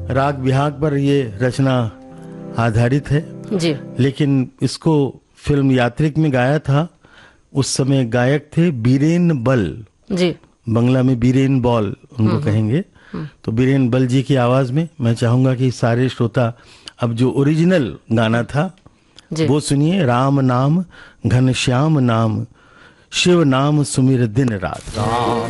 राग बिहाग पर ये रचना आधारित है जी। लेकिन इसको फिल्म यात्रिक में गाया था। उस समय गायक थे बीरेन बल जी। बंगला में बीरेन बॉल उनको कहेंगे। तो बीरेन बल जी की आवाज में मैं चाहूंगा कि सारे श्रोता अब जो ओरिजिनल गाना था जी। वो सुनिए। राम नाम घनश्याम नाम शिव नाम सुमिर दिन रात।